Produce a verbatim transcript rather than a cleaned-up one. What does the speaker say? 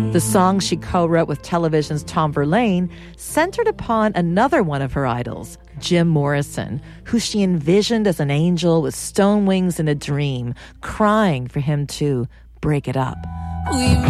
The song she co-wrote with television's Tom Verlaine centered upon another one of her idols, Jim Morrison, who she envisioned as an angel with stone wings in a dream, crying for him to break it up. We